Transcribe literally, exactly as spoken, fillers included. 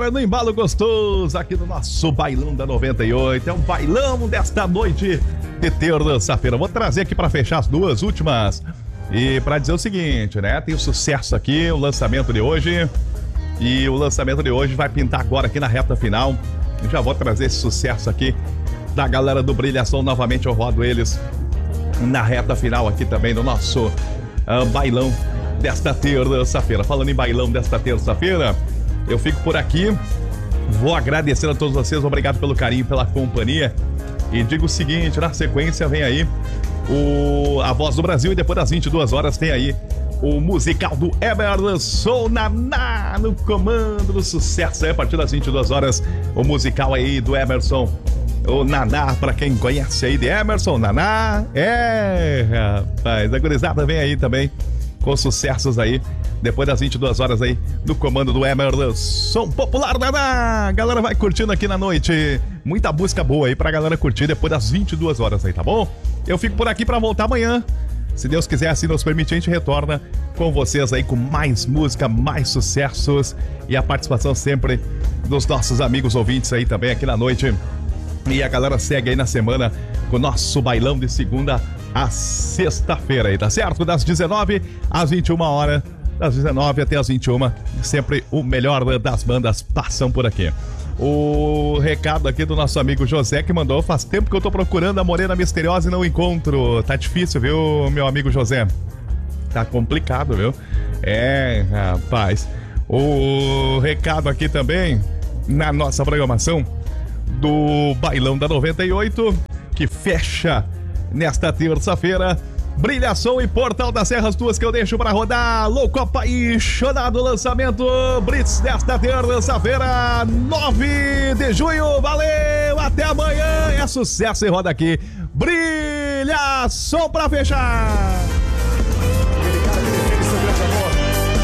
agora no embalo gostoso aqui no nosso bailão da noventa e oito. É um bailão desta noite de terça-feira. Vou trazer aqui para fechar as duas últimas e para dizer o seguinte, né? Tem o sucesso aqui, o lançamento de hoje. E o lançamento de hoje vai pintar agora aqui na reta final. Já vou trazer esse sucesso aqui da galera do Brilhação novamente. Eu rodo eles na reta final aqui também do nosso uh, bailão desta terça-feira. Falando em bailão desta terça-feira, eu fico por aqui. Vou agradecer a todos vocês. Obrigado pelo carinho, pela companhia. E digo o seguinte, na sequência vem aí o A Voz do Brasil. E depois das vinte e duas horas tem aí o musical do Emerson Naná no comando do sucesso. Aí, a partir das vinte e duas horas, o musical aí do Emerson, o Naná, pra quem conhece aí de Emerson Naná. É, rapaz, a gurizada vem aí também com sucessos aí, depois das vinte e duas horas aí, no comando do Emerson Popular Naná. A galera vai curtindo aqui na noite. Muita música boa aí pra galera curtir depois das vinte e duas horas aí, tá bom? Eu fico por aqui pra voltar amanhã. Se Deus quiser, assim nos permitir, a gente retorna com vocês aí com mais música, mais sucessos e a participação sempre dos nossos amigos ouvintes aí também aqui na noite. E a galera segue aí na semana com o nosso bailão de segunda a sexta-feira aí, tá certo? Das dezenove às vinte e uma horas, das dezenove até as vinte e uma, sempre o melhor das bandas passam por aqui. O recado aqui do nosso amigo José que mandou: faz tempo que eu tô procurando a Morena Misteriosa e não encontro. Tá difícil, viu, meu amigo José? Tá complicado, viu? É, rapaz. O recado aqui também na nossa programação do Bailão da noventa e oito, que fecha nesta terça-feira. Brilhação e Portal da Serra, as duas que eu deixo pra rodar. Louco apaixonado, lançamento Blitz desta terça-feira, nove de junho. Valeu, até amanhã. É sucesso e roda aqui. Brilhação pra fechar.